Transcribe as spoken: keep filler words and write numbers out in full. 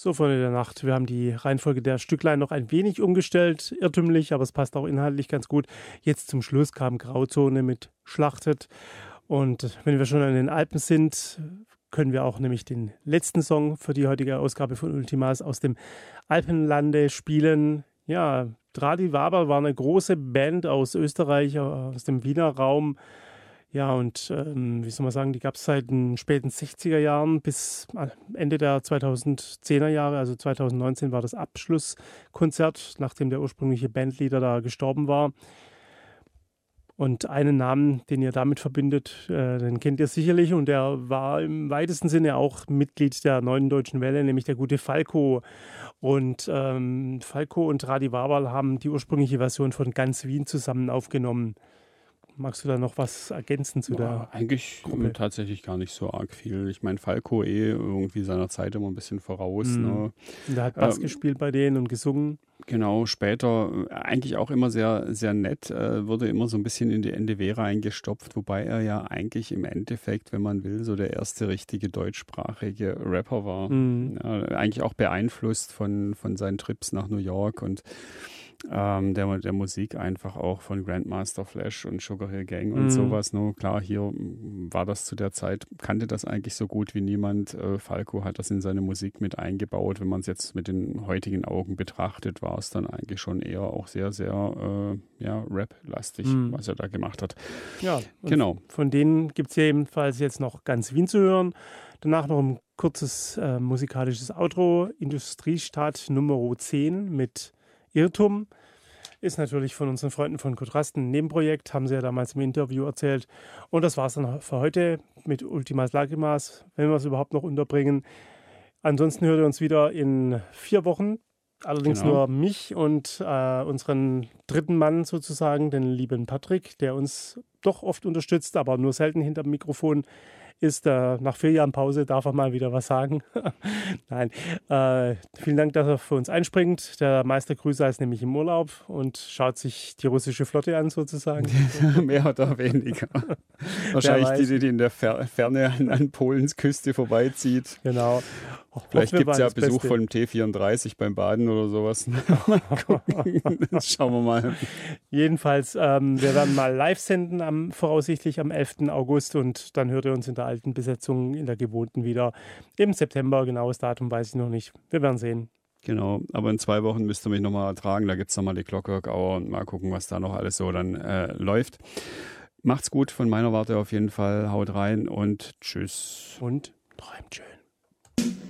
So, Freunde der Nacht, wir haben die Reihenfolge der Stücklein noch ein wenig umgestellt, irrtümlich, aber es passt auch inhaltlich ganz gut. Jetzt zum Schluss kam Grauzone mit Schlachtet. Und wenn wir schon an den Alpen sind, können wir auch nämlich den letzten Song für die heutige Ausgabe von Ultimas aus dem Alpenlande spielen. Ja, Dradi Waber war eine große Band aus Österreich, aus dem Wiener Raum. Ja, und ähm, wie soll man sagen, die gab es seit den späten sechziger Jahren bis Ende der zweitausendzehner Jahre, also zweitausendneunzehn war das Abschlusskonzert, nachdem der ursprüngliche Bandleader da gestorben war. Und einen Namen, den ihr damit verbindet, äh, den kennt ihr sicherlich, und der war im weitesten Sinne auch Mitglied der Neuen Deutschen Welle, nämlich der gute Falco. Und ähm, Falco und Dradi Waberl haben die ursprüngliche Version von Ganz Wien zusammen aufgenommen. Magst du da noch was ergänzen zu Ja, der eigentlich Gruppe? tatsächlich gar nicht so arg viel. Ich meine, Falco eh irgendwie seiner Zeit immer ein bisschen voraus. Mhm. Ne? Und er hat Bass Ähm, gespielt bei denen und gesungen. Genau, später äh, eigentlich auch immer sehr, sehr nett, äh, wurde immer so ein bisschen in die N D W reingestopft, wobei er ja eigentlich im Endeffekt, wenn man will, so der erste richtige deutschsprachige Rapper war. Mhm. Ja, eigentlich auch beeinflusst von, von seinen Trips nach New York und ähm, der, der Musik einfach auch von Grandmaster Flash und Sugar Hill Gang und Mhm. sowas. Ne? Klar, hier mm, war das zu der Zeit, kannte das eigentlich so gut wie niemand. Äh, Falco hat das in seine Musik mit eingebaut. Wenn man es jetzt mit den heutigen Augen betrachtet, war es dann eigentlich schon eher auch sehr, sehr äh, ja, Rap-lastig, Mhm. was er da gemacht hat. Ja, und Genau. von denen gibt es ja ebenfalls jetzt noch Ganz Wien zu hören. Danach noch ein kurzes äh, musikalisches Outro. Industriestadt Nummer zehn mit Irrtum. Ist natürlich von unseren Freunden von Kontrasten ein Nebenprojekt, haben sie ja damals im Interview erzählt. Und das war es dann für heute mit Ultimas Lacrimas, wenn wir es überhaupt noch unterbringen. Ansonsten hört ihr uns wieder in vier Wochen. Allerdings Genau. nur mich und äh, unseren dritten Mann sozusagen, den lieben Patrick, der uns doch oft unterstützt, aber nur selten hinterm Mikrofon ist. Äh, nach vier Jahren Pause darf er mal wieder was sagen. Nein, äh, vielen Dank, dass er für uns einspringt. Der Meister Grüßer ist nämlich im Urlaub und schaut sich die russische Flotte an sozusagen. Mehr oder weniger. Wer Wahrscheinlich weiß. die, die in der Fer Ferne an, an Polens Küste vorbeizieht. Genau. Vielleicht Hoffen wir gibt es mal ja das Besuch Beste. von dem T vierunddreißig beim Baden oder sowas. Mal gucken. Das schauen wir mal. Jedenfalls, ähm, wir werden mal live senden, am, voraussichtlich am elften August, und dann hört ihr uns in der alten Besetzung, in der gewohnten wieder im September. Genaues Datum weiß ich noch nicht. Wir werden sehen. Genau, aber in zwei Wochen müsst ihr mich nochmal ertragen. Da gibt es nochmal die Clockwork Hour und mal gucken, was da noch alles so dann äh, läuft. Macht's gut von meiner Warte auf jeden Fall. Haut rein und tschüss. Und träumt schön.